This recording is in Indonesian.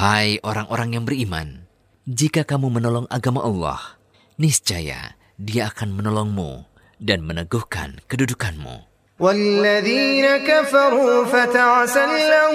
Hai orang-orang yang beriman, jika kamu menolong agama Allah, niscaya Dia akan menolongmu dan meneguhkan kedudukanmu. وَالَّذِينَ كَفَرُوا فَتَعْسًا لَهُمْ